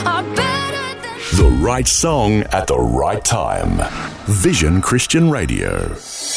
are better than... The right song at the right time. Vision Christian Radio.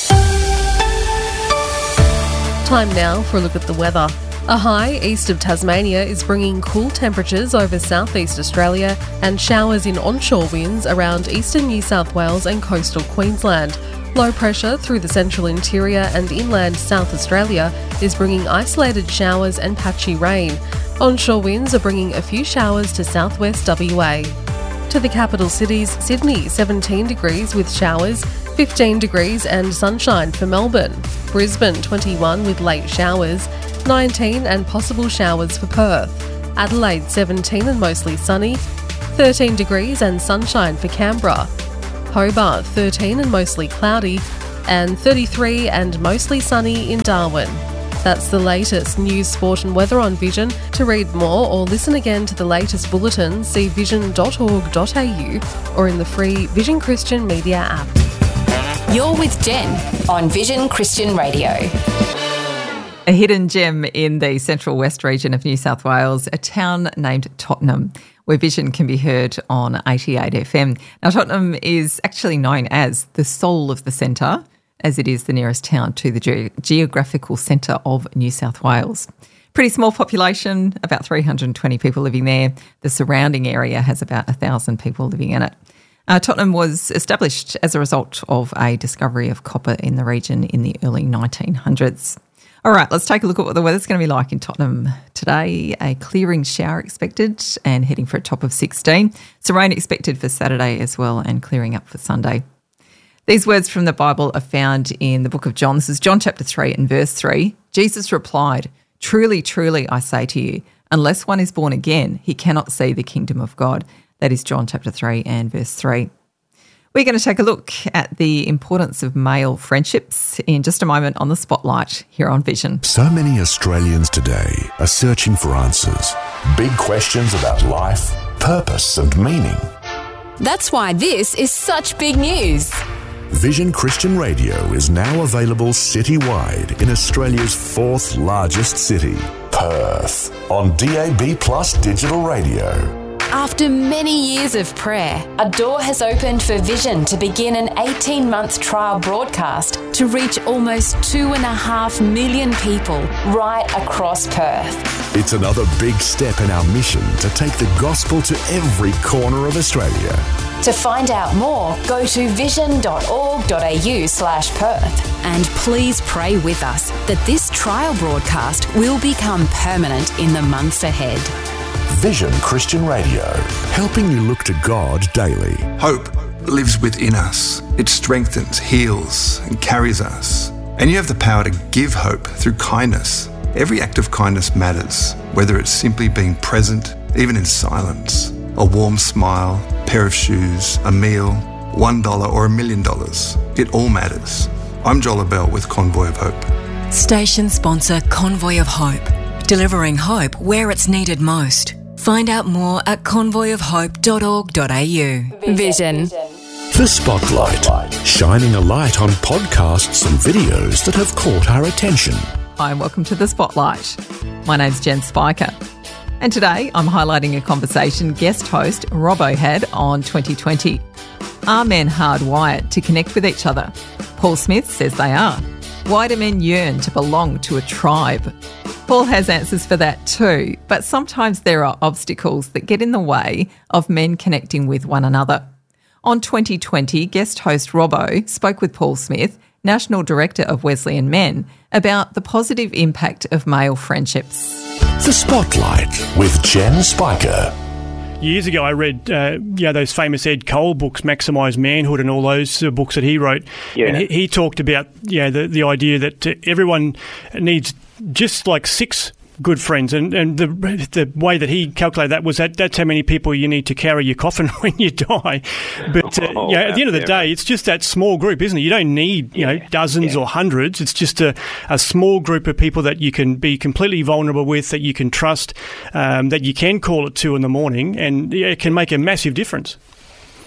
Time now for a look at the weather. A high east of Tasmania is bringing cool temperatures over southeast Australia and showers in onshore winds around eastern New South Wales and coastal Queensland. Low pressure through the central interior and inland South Australia is bringing isolated showers and patchy rain. Onshore winds are bringing a few showers to southwest WA. To the capital cities, Sydney 17 degrees with showers, 15 degrees and sunshine for Melbourne. Brisbane 21 with late showers, 19 and possible showers for Perth. Adelaide 17 and mostly sunny, 13 degrees and sunshine for Canberra. Hobart 13 and mostly cloudy, and 33 and mostly sunny in Darwin. That's the latest news, sport and weather on Vision. To read more or listen again to the latest bulletin, see vision.org.au or in the free Vision Christian Media app. You're with Jen on Vision Christian Radio. A hidden gem in the central west region of New South Wales, a town named Tottenham, where Vision can be heard on 88 FM. Now, Tottenham is actually known as the soul of the centre, as it is the nearest town to the geographical centre of New South Wales. Pretty small population, about 320 people living there. The surrounding area has about 1,000 people living in it. Tottenham was established as a result of a discovery of copper in the region in the early 1900s. All right, let's take a look at what the weather's going to be like in Tottenham today. A clearing shower expected and heading for a top of 16. Some rain expected for Saturday as well and clearing up for Sunday. These words from the Bible are found in the book of John. This is John chapter 3 and verse 3. Jesus replied, "Truly, truly, I say to you, unless one is born again, he cannot see the kingdom of God." That is John chapter 3 and verse 3. We're going to take a look at the importance of male friendships in just a moment on the Spotlight here on Vision. So many Australians today are searching for answers. Big questions about life, purpose and meaning. That's why this is such big news. Vision Christian Radio is now available citywide in Australia's fourth largest city, Perth, on DAB+ digital radio. After many years of prayer, a door has opened for Vision to begin an 18-month trial broadcast to reach almost 2.5 million people right across Perth. It's another big step in our mission to take the gospel to every corner of Australia. To find out more, go to vision.org.au/Perth. And please pray with us that this trial broadcast will become permanent in the months ahead. Vision Christian Radio, helping you look to God daily. Hope lives within us. It strengthens, heals, and carries us. And you have the power to give hope through kindness. Every act of kindness matters, whether it's simply being present, even in silence. A warm smile, a pair of shoes, a meal, $1 or $1 million. It all matters. I'm Joel Abell with Convoy of Hope. Station sponsor Convoy of Hope, delivering hope where it's needed most. Find out more at convoyofhope.org.au. Vision. The Spotlight, shining a light on podcasts and videos that have caught our attention. Hi and welcome to The Spotlight. My name's Jen Spiker. And today I'm highlighting a conversation guest host Robbo had on 2020. Are men hardwired to connect with each other? Paul Smith says they are. Why do men yearn to belong to a tribe? Paul has answers for that too, but sometimes there are obstacles that get in the way of men connecting with one another. On 2020, guest host Robbo spoke with Paul Smith, National Director of Wesleyan Men, about the positive impact of male friendships. The Spotlight with Jen Spiker. Years ago, I read those famous Ed Cole books, Maximise Manhood, and all those books that he wrote. Yeah. And he talked about the idea that everyone needs just like 6 good friends, and the way that he calculated that was that's how many people you need to carry your coffin when you die. But at the end of the day, it's just that small group, isn't it? You don't need dozens or hundreds. It's just a small group of people that you can be completely vulnerable with, that you can trust, that you can call at 2 a.m, and it can make a massive difference.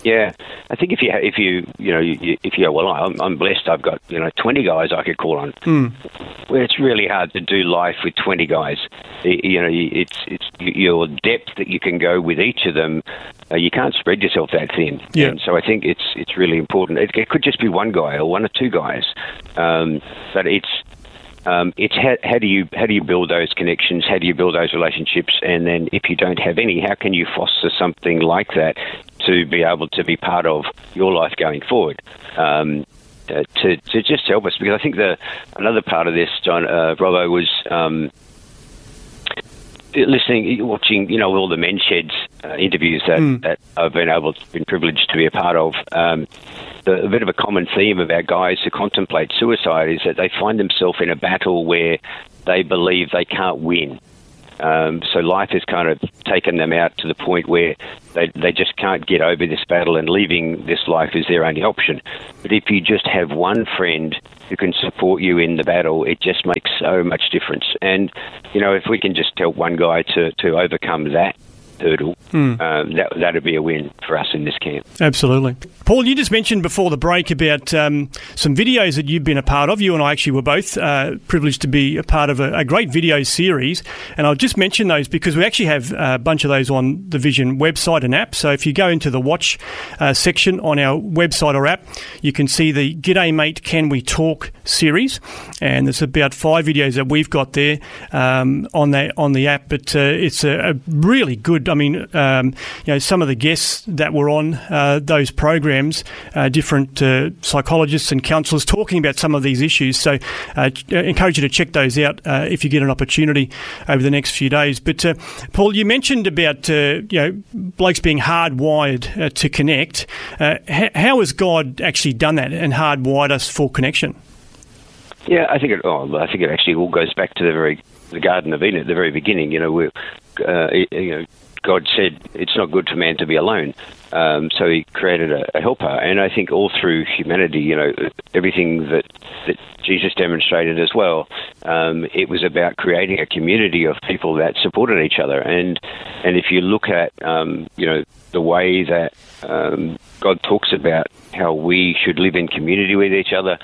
Yeah, I think if you go, well, I'm blessed. I've got 20 guys I could call on. Well, it's really hard to do life with 20 guys. It's your depth that you can go with each of them. You can't spread yourself that thin. Yeah. And so I think it's really important. It could just be one guy or one or two guys, but it's how do you build those connections? How do you build those relationships? And then if you don't have any, how can you foster something like that to be able to be part of your life going forward? To just help us, because I think another part of this, John, Robbo, was watching, all the Men's Sheds interviews that I've been privileged to be a part of. A bit of a common theme of our guys who contemplate suicide is that they find themselves in a battle where they believe they can't win. So life has kind of taken them out to the point where they just can't get over this battle, and leaving this life is their only option. But if you just have one friend who can support you in the battle, it just makes so much difference. And, if we can just help one guy to overcome that hurdle, that'd be a win for us in this camp. Absolutely. Paul, you just mentioned before the break about some videos that you've been a part of. You and I actually were both privileged to be a part of a great video series, and I'll just mention those because we actually have a bunch of those on the Vision website and app. So if you go into the watch section on our website or app, you can see the G'day Mate, Can We Talk series, and there's about 5 videos that we've got there on the app, but it's a really good, some of the guests that were on those programs, different psychologists and counsellors talking about some of these issues. So I encourage you to check those out if you get an opportunity over the next few days. But Paul, you mentioned about blokes being hardwired to connect. How has God actually done that and hardwired us for connection? Yeah, I think it actually all goes back to the Garden of Eden at the very beginning. God said it's not good for man to be alone, so He created a helper. And I think all through humanity, everything that Jesus demonstrated as well, it was about creating a community of people that supported each other. And if you look at the way that God talks about how we should live in community with each other,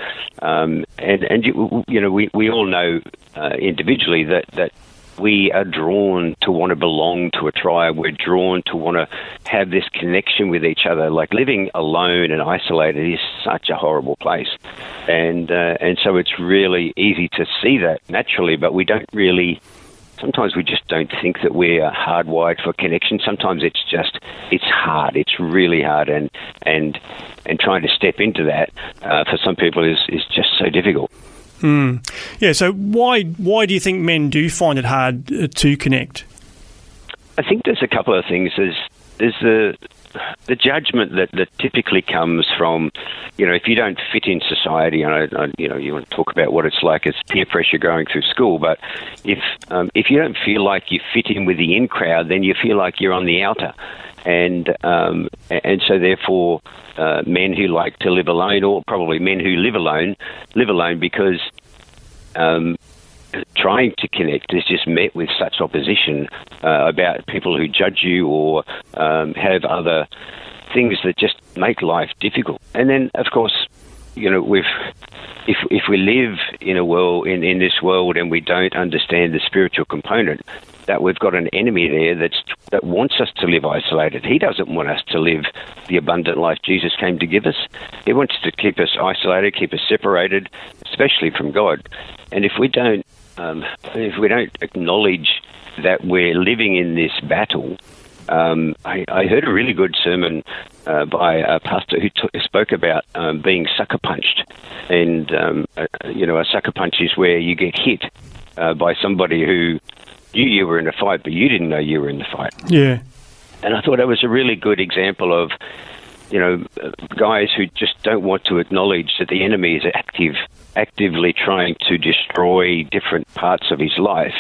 we all know individually that we are drawn to want to belong to a tribe. We're drawn to want to have this connection with each other. Like living alone and isolated is such a horrible place. And so it's really easy to see that naturally, but sometimes we just don't think that we're hardwired for connection. Sometimes it's hard. It's really hard. And trying to step into that for some people is just so difficult. Yeah, so why do you think men do find it hard to connect? I think there's a couple of things. There's the judgment that typically comes from, if you don't fit in society, and you want to talk about what it's like as peer pressure going through school, but if you don't feel like you fit in with the in crowd, then you feel like you're on the outer. And so therefore, men who like to live alone, or probably men who live alone because trying to connect is just met with such opposition about people who judge you or have other things that just make life difficult. And then, of course, if we live in a world in this world and we don't understand the spiritual component, that we've got an enemy there that wants us to live isolated. He doesn't want us to live the abundant life Jesus came to give us. He wants to keep us isolated, keep us separated, especially from God. And if we don't acknowledge that we're living in this battle, I heard a really good sermon by a pastor who spoke about being sucker punched. And, a sucker punch is where you get hit by somebody who knew you were in a fight, but you didn't know you were in the fight. Yeah. And I thought that was a really good example of, guys who just don't want to acknowledge that the enemy is actively trying to destroy different parts of his life,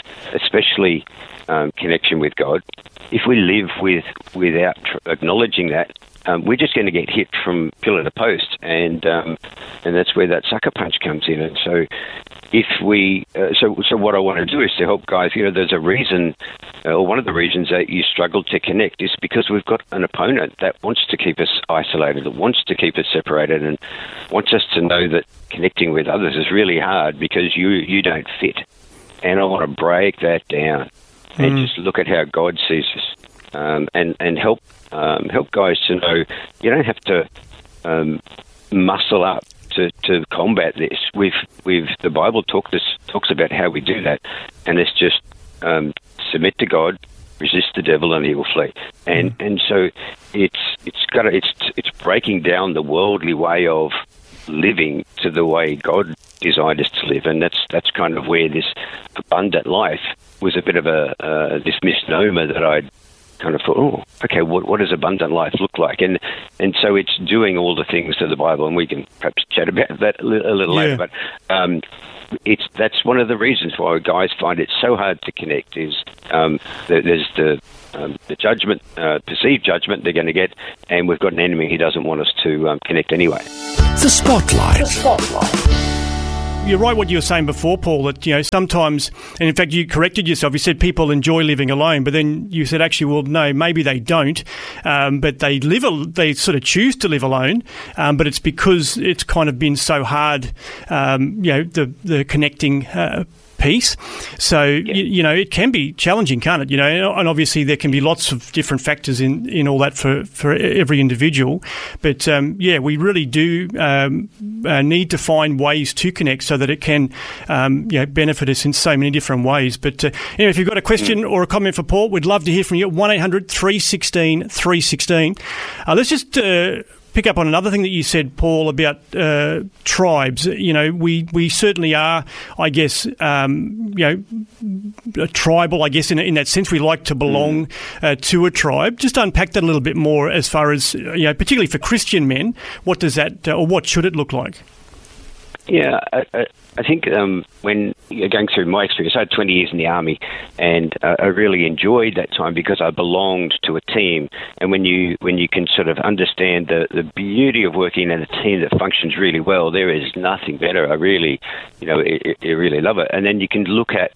especially connection with God. If we live without acknowledging that, we're just going to get hit from pillar to post, and that's where that sucker punch comes in. And so, if we, so what I want to do is to help guys. There's a reason, or one of the reasons that you struggle to connect is because we've got an opponent that wants to keep us isolated, that wants to keep us separated, and wants us to know that connecting with others is really hard because you don't fit. And I want to break that down and just look at how God sees us, and help guys to know you don't have to muscle up to combat this. With the Bible talks about how we do that, and it's just submit to God, resist the devil, and he will flee. And so it's breaking down the worldly way of living to the way God designed us to live, and that's kind of where this abundant life was a bit of this misnomer that I'd kind of thought, oh, okay, what does abundant life look like? And so it's doing all the things of the Bible, and we can perhaps chat about that a little later. But that's one of the reasons why guys find it so hard to connect. Is there's the judgment, perceived judgment they're going to get, and we've got an enemy who doesn't want us to connect anyway. The Spotlight. You're right what you were saying before, Paul, that, sometimes, and in fact you corrected yourself, you said people enjoy living alone, but then you said actually, well, no, maybe they don't, but they sort of choose to live alone, but it's because it's kind of been so hard, the connecting piece. So, it can be challenging, can't it? And obviously there can be lots of different factors in all that for every individual. But, we really do need to find ways to connect so that it can, benefit us in so many different ways. But, if you've got a question or a comment for Paul, we'd love to hear from you. 1-800-316-316. Let's just pick up on another thing that you said, Paul, about tribes. We certainly are, I guess, tribal, I guess, in that sense. We like to belong to a tribe. Just unpack that a little bit more as far as, particularly for Christian men, what does that, or what should it look like? Yeah, I think when you're going through my experience, I had 20 years in the Army, and I really enjoyed that time because I belonged to a team. And when you can sort of understand the beauty of working in a team that functions really well, there is nothing better. I really, I really love it. And then you can look at.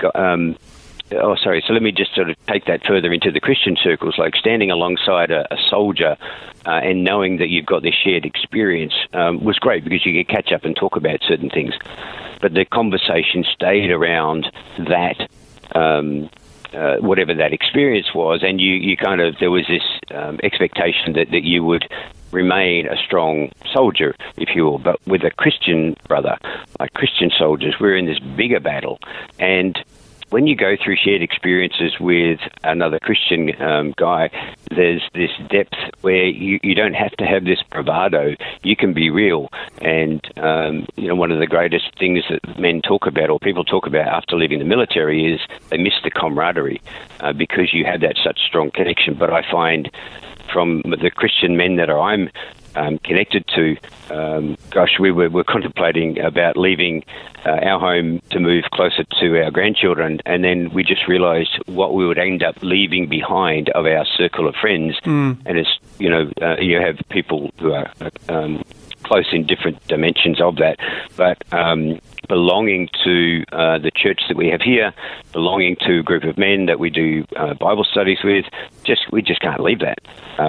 So let me just sort of take that further into the Christian circles, like standing alongside a soldier and knowing that you've got this shared experience was great because you could catch up and talk about certain things. But the conversation stayed around that, whatever that experience was, and you kind of, there was this expectation that you would remain a strong soldier, if you will. But with a Christian brother, like Christian soldiers, we're in this bigger battle. And when you go through shared experiences with another Christian guy, there's this depth where you don't have to have this bravado. You can be real. And, one of the greatest things that men talk about or people talk about after leaving the military is they miss the camaraderie because you have that such strong connection. But I find from the Christian men that I'm connected to, we're contemplating about leaving our home to move closer to our grandchildren, and then we just realised what we would end up leaving behind of our circle of friends. And it's, you have people who are close in different dimensions of that, but belonging to the church that we have here, belonging to a group of men that we do Bible studies with, we just can't leave that.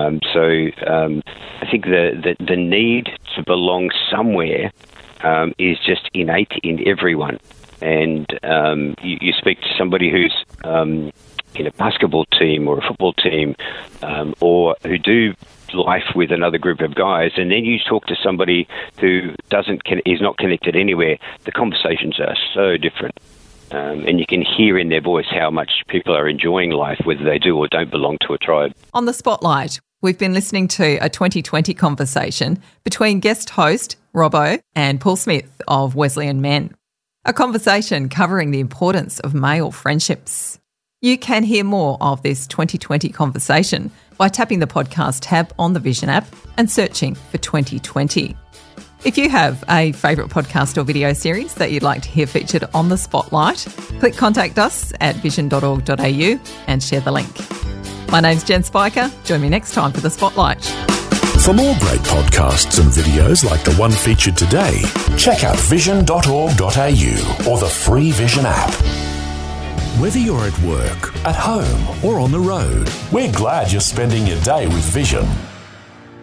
I think the need to belong somewhere is just innate in everyone. And you speak to somebody who's in a basketball team or a football team, or who do life with another group of guys, and then you talk to somebody who is not connected anywhere, the conversations are so different. And you can hear in their voice how much people are enjoying life, whether they do or don't belong to a tribe. On the Spotlight, we've been listening to a 2020 conversation between guest host Robbo and Paul Smith of Wesleyan Men. A conversation covering the importance of male friendships. You can hear more of this 2020 conversation by tapping the podcast tab on the Vision app and searching for 2020. If you have a favourite podcast or video series that you'd like to hear featured on the Spotlight, click contact us at vision.org.au and share the link. My name's Jen Spiker. Join me next time for the Spotlight. For more great podcasts and videos like the one featured today, check out vision.org.au or the free Vision app. Whether you're at work, at home or on the road, we're glad you're spending your day with Vision.